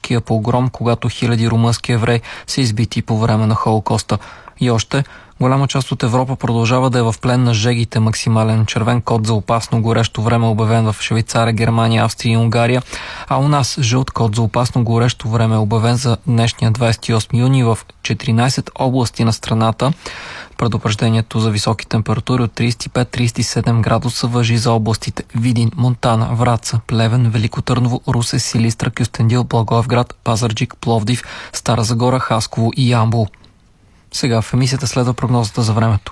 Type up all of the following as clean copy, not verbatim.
полския погром, когато хиляди румънски евреи са избити по време на Холокоста. И още, голяма част от Европа продължава да е в плен на жегите. Максимален червен код за опасно горещо време обявен в Швейцария, Германия, Австрия и Унгария, а у нас жълт код за опасно горещо време обявен за днешния 28 юни в 14 области на страната. Предупреждението за високи температури от 35-37 градуса важи за областите Видин, Монтана, Враца, Плевен, Велико Търново, Русе, Силистра, Кюстендил, Благоевград, Пазарджик, Пловдив, Стара Загора, Хасково и Ямбол. Сега в емисията следва прогнозата за времето.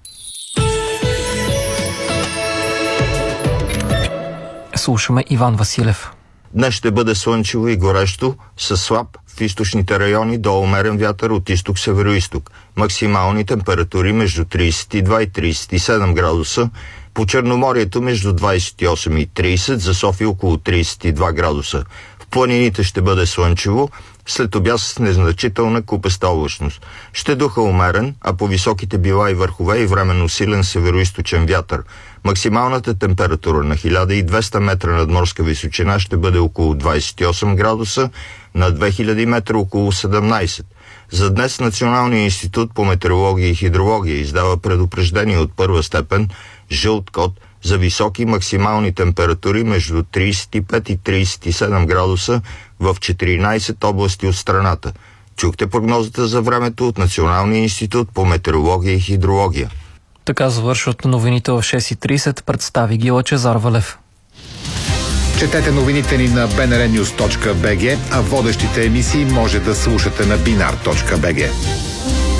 Слушаме Иван Василев. Днес ще бъде слънчево и горещо, със слаб в източните райони до умерен вятър от изток-североизток. Максимални температури между 32 и 37 градуса, по Черноморието между 28 и 30, за София около 32 градуса. В планините ще бъде слънчево, след обяд с незначителна купеста облачност. Ще духа умерен, а по високите била и върхове и временно силен североизточен вятър. Максималната температура на 1200 метра надморска височина ще бъде около 28 градуса, на 2000 метра около 17. За днес Националният институт по метеорология и хидрология издава предупреждение от първа степен, жълт код, за високи максимални температури между 35 и 37 градуса в 14 области от страната. Чухте прогнозата за времето от Националния институт по метеорология и хидрология. Така завършват новините в 6:30. Представи ги Лъчезар Валев. Четете новините ни на bnrnews.bg, а водещите емисии може да слушате на binar.bg.